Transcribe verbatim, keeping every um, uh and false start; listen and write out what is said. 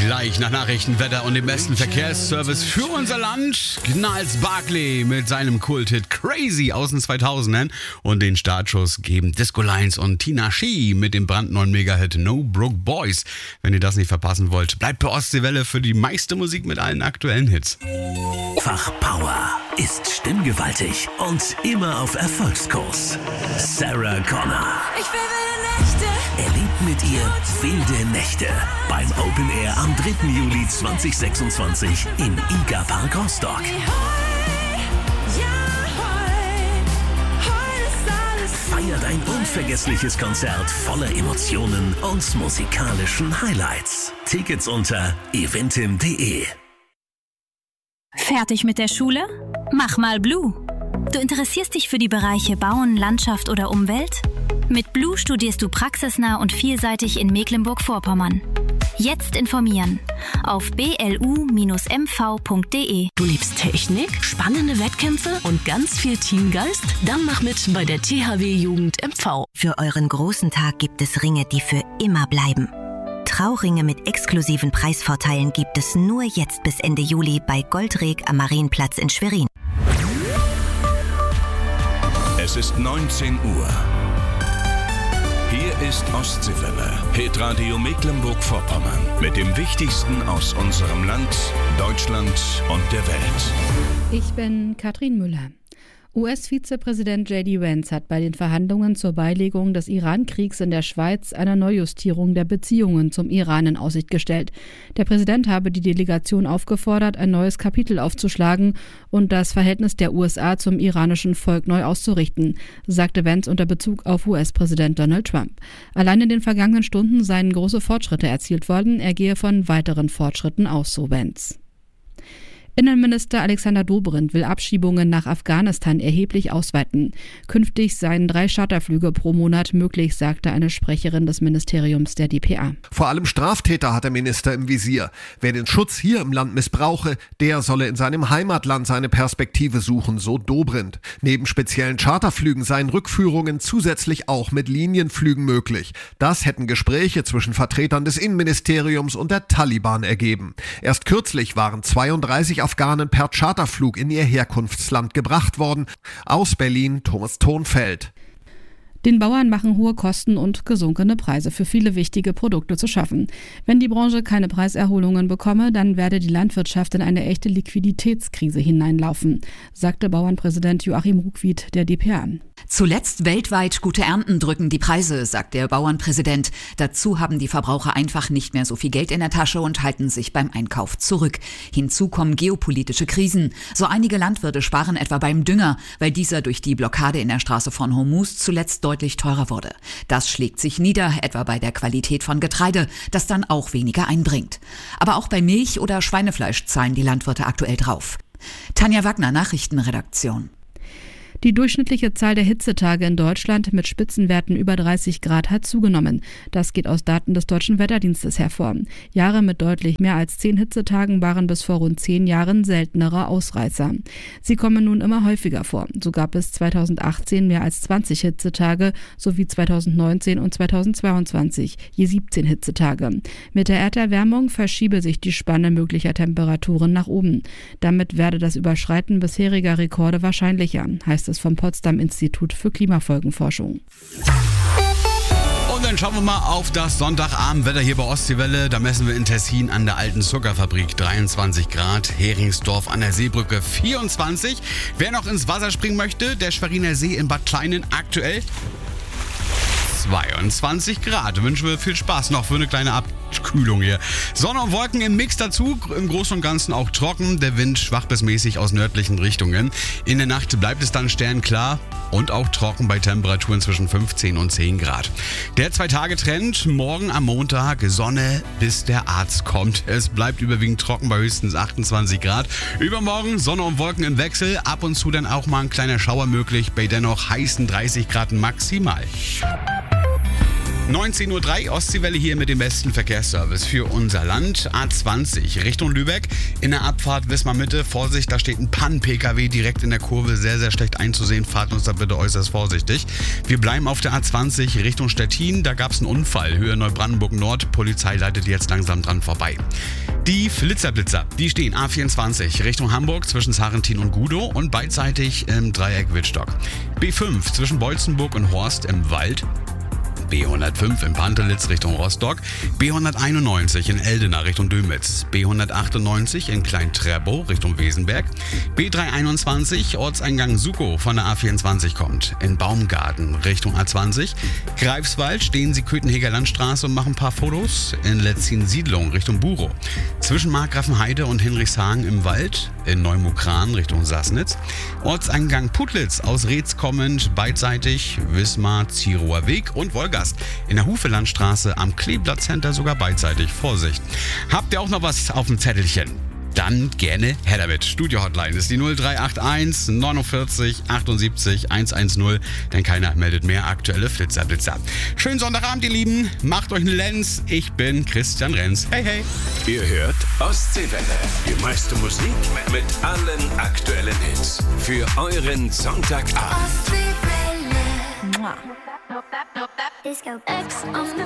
Gleich nach Nachrichten, Wetter und dem besten Verkehrsservice für unser Land Gnarls Barkley mit seinem Kulthit Crazy aus den zweitausendern. Und den Startschuss geben Disco Lines und Tina Schee mit dem brandneuen Mega-Hit No Broke Boys. Wenn ihr das nicht verpassen wollt, bleibt bei Ostseewelle für die meiste Musik mit allen aktuellen Hits. Fachpower ist stimmgewaltig und immer auf Erfolgskurs. Sarah Connor. Ich will wilde Nächte. Erlebt mit ihr wilde Nächte beim Open Air am dritten Juli zweitausendsechsundzwanzig im Iga Park Rostock. Feiert ein unvergessliches Konzert voller Emotionen und musikalischen Highlights. Tickets unter eventim punkt de. Fertig mit der Schule? Mach mal Blue. Du interessierst dich für die Bereiche Bauen, Landschaft oder Umwelt? Mit Blue studierst du praxisnah und vielseitig in Mecklenburg-Vorpommern. Jetzt informieren auf b l u Bindestrich m v punkt de. Du liebst Technik, spannende Wettkämpfe und ganz viel Teamgeist? Dann mach mit bei der T H W Jugend M V. Für euren großen Tag gibt es Ringe, die für immer bleiben. Trauringe mit exklusiven Preisvorteilen gibt es nur jetzt bis Ende Juli bei Goldreg am Marienplatz in Schwerin. Es ist neunzehn Uhr. Hier ist Ostseewelle, Hitradio Mecklenburg-Vorpommern. Mit dem Wichtigsten aus unserem Land, Deutschland und der Welt. Ich bin Katrin Müller. U S-Vizepräsident J D Vance hat bei den Verhandlungen zur Beilegung des Iran-Kriegs in der Schweiz eine Neujustierung der Beziehungen zum Iran in Aussicht gestellt. Der Präsident habe die Delegation aufgefordert, ein neues Kapitel aufzuschlagen und das Verhältnis der U S A zum iranischen Volk neu auszurichten, sagte Vance unter Bezug auf U S-Präsident Donald Trump. Allein in den vergangenen Stunden seien große Fortschritte erzielt worden. Er gehe von weiteren Fortschritten aus, so Vance. Innenminister Alexander Dobrindt will Abschiebungen nach Afghanistan erheblich ausweiten. Künftig seien drei Charterflüge pro Monat möglich, sagte eine Sprecherin des Ministeriums der D P A. Vor allem Straftäter hat der Minister im Visier. Wer den Schutz hier im Land missbrauche, der solle in seinem Heimatland seine Perspektive suchen, so Dobrindt. Neben speziellen Charterflügen seien Rückführungen zusätzlich auch mit Linienflügen möglich. Das hätten Gespräche zwischen Vertretern des Innenministeriums und der Taliban ergeben. Erst kürzlich waren zweiunddreißig Afghanen per Charterflug in ihr Herkunftsland gebracht worden. Aus Berlin, Thomas Thonfeld. Den Bauern machen hohe Kosten und gesunkene Preise für viele wichtige Produkte zu schaffen. Wenn die Branche keine Preiserholungen bekomme, dann werde die Landwirtschaft in eine echte Liquiditätskrise hineinlaufen, sagte Bauernpräsident Joachim Ruckwied der D P A. Zuletzt weltweit gute Ernten drücken die Preise, sagt der Bauernpräsident. Dazu haben die Verbraucher einfach nicht mehr so viel Geld in der Tasche und halten sich beim Einkauf zurück. Hinzu kommen geopolitische Krisen. So einige Landwirte sparen etwa beim Dünger, weil dieser durch die Blockade in der Straße von Hormuz zuletzt deutlich teurer wurde. Das schlägt sich nieder, etwa bei der Qualität von Getreide, das dann auch weniger einbringt. Aber auch bei Milch oder Schweinefleisch zahlen die Landwirte aktuell drauf. Tanja Wagner, Nachrichtenredaktion. Die durchschnittliche Zahl der Hitzetage in Deutschland mit Spitzenwerten über dreißig Grad hat zugenommen. Das geht aus Daten des Deutschen Wetterdienstes hervor. Jahre mit deutlich mehr als zehn Hitzetagen waren bis vor rund zehn Jahren seltenere Ausreißer. Sie kommen nun immer häufiger vor. So gab es zweitausendachtzehn mehr als zwanzig Hitzetage sowie zweitausendneunzehn und zweitausendzweiundzwanzig je siebzehn Hitzetage. Mit der Erderwärmung verschiebe sich die Spanne möglicher Temperaturen nach oben. Damit werde das Überschreiten bisheriger Rekorde wahrscheinlicher, heißt es vom Potsdam Institut für Klimafolgenforschung. Und dann schauen wir mal auf das Sonntagabendwetter hier bei Ostseewelle. Da messen wir in Tessin an der alten Zuckerfabrik dreiundzwanzig Grad, Heringsdorf an der Seebrücke vierundzwanzig. Wer noch ins Wasser springen möchte, der Schweriner See in Bad Kleinen aktuell zweiundzwanzig Grad. Wünschen wir viel Spaß noch für eine kleine Abkühlung hier. Sonne und Wolken im Mix dazu, im Großen und Ganzen auch trocken. Der Wind schwach bis mäßig aus nördlichen Richtungen. In der Nacht bleibt es dann sternklar und auch trocken bei Temperaturen zwischen fünfzehn und zehn Grad. Der Zwei-Tage-Trend, morgen am Montag Sonne, bis der Arzt kommt. Es bleibt überwiegend trocken bei höchstens achtundzwanzig Grad. Übermorgen Sonne und Wolken im Wechsel, ab und zu dann auch mal ein kleiner Schauer möglich, bei dennoch heißen dreißig Grad maximal. neunzehn Uhr drei, Ostseewelle hier mit dem besten Verkehrsservice für unser Land. A zwanzig Richtung Lübeck. In der Abfahrt Wismar Mitte. Vorsicht, da steht ein Pann-P K W direkt in der Kurve. Sehr, sehr schlecht einzusehen. Fahrt uns da bitte äußerst vorsichtig. Wir bleiben auf der A zwanzig Richtung Stettin. Da gab es einen Unfall. Höhe Neubrandenburg Nord. Polizei leitet jetzt langsam dran vorbei. Die Flitzerblitzer, die stehen A vierundzwanzig Richtung Hamburg zwischen Sarrentin und Gudow und beidseitig im Dreieck Wittstock. B fünf zwischen Beutzenburg und Horst im Wald. B hundertfünf in Pantelitz Richtung Rostock, B hunderteinundneunzig in Eldena Richtung Dömitz, B hundertachtundneunzig in Klein-Trerbow Richtung Wesenberg, B dreihunderteinundzwanzig Ortseingang Sukow von der A vierundzwanzig kommt, in Baumgarten Richtung A zwanzig, Greifswald stehen Sie Köthenheger Landstraße und machen ein paar Fotos, in Letzin-Siedlung Richtung Burow, zwischen Markgrafenheide und Hinrichshagen im Wald, in Neumukran Richtung Sassnitz, Ortseingang Putlitz aus Reetz kommend, beidseitig Wismar, Zirower Weg und Wolgast. In der Hufelandstraße am Kleeblatt Center sogar beidseitig. Vorsicht. Habt ihr auch noch was auf dem Zettelchen? Dann gerne her damit. Studio-Hotline ist die null drei acht eins neunundvierzig achtundsiebzig hundertzehn, denn keiner meldet mehr aktuelle Flitzerblitzer. Schönen Sonntagabend, ihr Lieben. Macht euch einen Lenz. Ich bin Christian Renz. Hey, hey. Ihr hört Ostseewelle. Die meiste Musik mit allen aktuellen Hits. Für euren Sonntagabend. Disco X on the